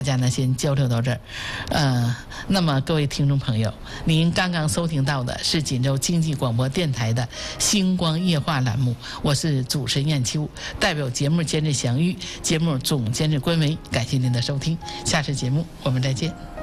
大家呢先交流到这儿，那么各位听众朋友，您刚刚收听到的是锦州经济广播电台的星光夜话栏目，我是主持人燕秋，代表节目监制祥玉、节目总监制关维，感谢您的收听，下次节目我们再见。